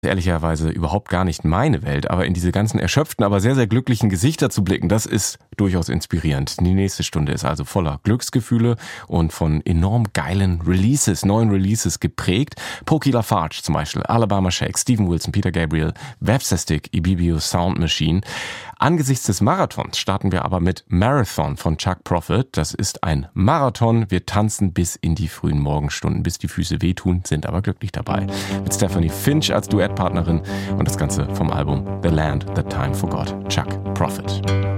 Ehrlicherweise überhaupt gar nicht meine Welt, aber in diese ganzen erschöpften, aber sehr, sehr glücklichen Gesichter zu blicken, das ist durchaus inspirierend. Die nächste Stunde ist also voller Glücksgefühle und von enorm geilen neuen Releases geprägt. Pokey Lafarge zum Beispiel, Alabama Shake, Steven Wilson, Peter Gabriel, Webster Stick, Ibibio Sound Machine. Angesichts des Marathons starten wir aber mit Marathon von Chuck Prophet. Das ist ein Marathon. Wir tanzen bis in die frühen Morgenstunden, bis die Füße wehtun, sind aber glücklich dabei. Mit Stephanie Finch als Duettpartnerin und das Ganze vom Album The Land That Time Forgot. Chuck Prophet.